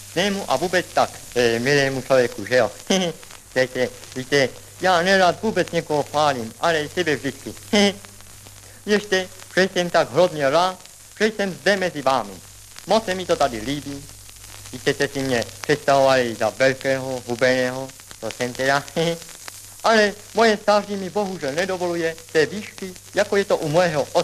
šťastnému a vůbec tak milému člověku, že jo. Víte, já nerad vůbec někoho chválím, ale sebe vždycky. Ještě, že jsem tak hrozně rád, že jsem zde mezi vámi. Moc se mi to tady líbí. Víte, jste si mě představovali za velkého, hubeného, to jsem teda. Ale moje stáří mi bohužel nedovoluje té výšky, jako je to u mého otce.